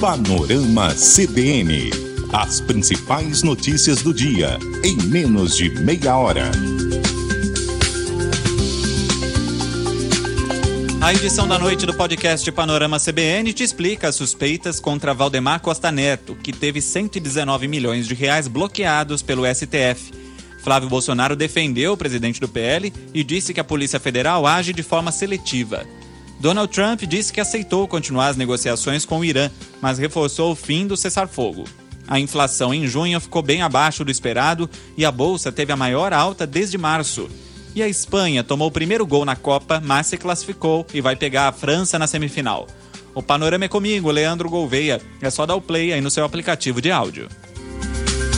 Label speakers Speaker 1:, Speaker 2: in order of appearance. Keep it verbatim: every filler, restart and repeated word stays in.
Speaker 1: Panorama C B N. As principais notícias do dia, em menos de meia hora.
Speaker 2: A edição da noite do podcast Panorama C B N te explica as suspeitas contra Valdemar Costa Neto, que teve cento e dezenove milhões de reais bloqueados pelo S T F. Flávio Bolsonaro defendeu o presidente do P L e disse que a Polícia Federal age de forma seletiva. Donald Trump disse que aceitou continuar as negociações com o Irã, mas reforçou o fim do cessar-fogo. A inflação em junho ficou bem abaixo do esperado e a Bolsa teve a maior alta desde março. E a Espanha tomou o primeiro gol na Copa, mas se classificou e vai pegar a França na semifinal. O Panorama é comigo, Leandro Gouveia. É só dar o play aí no seu aplicativo de áudio.